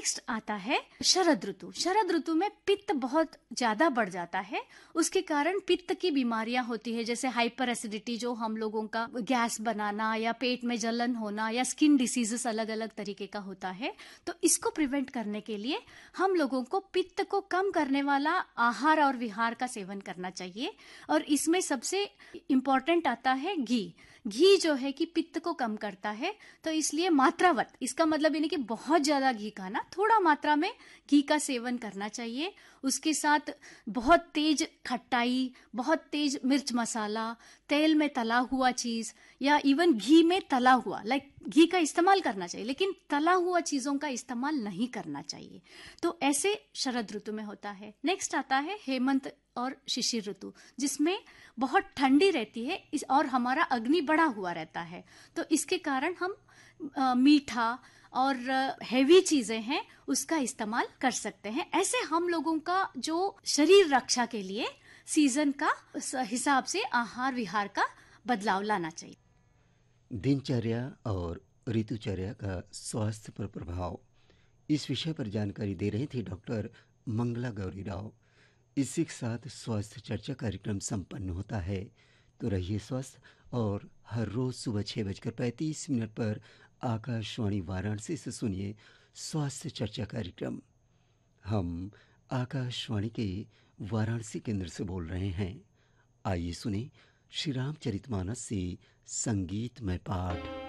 Next आता है शरद ऋतु। शरद ऋतु में पित्त बहुत ज्यादा बढ़ जाता है, उसके कारण पित्त की बीमारियां होती है, जैसे हाइपर एसिडिटी, जो हम लोगों का गैस बनाना या पेट में जलन होना या स्किन डिसीजेस अलग अलग तरीके का होता है। तो इसको प्रिवेंट करने के लिए हम लोगों को पित्त को कम करने वाला आहार और विहार का सेवन करना चाहिए। और इसमें सबसे इम्पोर्टेंट आता है घी। घी जो है कि पित्त को कम करता है, तो इसलिए मात्रावत, इसका मतलब ये नहीं कि बहुत ज्यादा घी खाना, थोड़ा मात्रा में घी का सेवन करना चाहिए। उसके साथ बहुत तेज खट्टाई, बहुत तेज मिर्च मसाला, तेल में तला हुआ चीज या इवन घी में तला हुआ, घी का इस्तेमाल करना चाहिए, लेकिन तला हुआ चीजों का इस्तेमाल नहीं करना चाहिए। तो ऐसे शरद ऋतु में होता है। नेक्स्ट आता है हेमंत और शिशिर ऋतु, जिसमें बहुत ठंडी रहती है और हमारा अग्नि बढ़ा हुआ रहता है। तो इसके कारण हम मीठा और हेवी चीजें हैं उसका इस्तेमाल कर सकते हैं। ऐसे हम लोगों का जो शरीर रक्षा के लिए सीजन का हिसाब से आहार विहार का बदलाव लाना चाहिए। दिनचर्या और ऋतुचर्या का स्वास्थ्य पर प्रभाव, इस विषय पर जानकारी दे रही थी डॉक्टर मंगला गौरी राव। इसी के साथ स्वास्थ्य चर्चा कार्यक्रम संपन्न होता है। तो रहिए स्वस्थ और हर रोज सुबह 6:35 पर आकाशवाणी वाराणसी से सुनिए स्वास्थ्य चर्चा कार्यक्रम। हम आकाशवाणी के वाराणसी केंद्र से बोल रहे हैं। आइए सुने श्री रामचरितमानस से संगीतमय पाठ।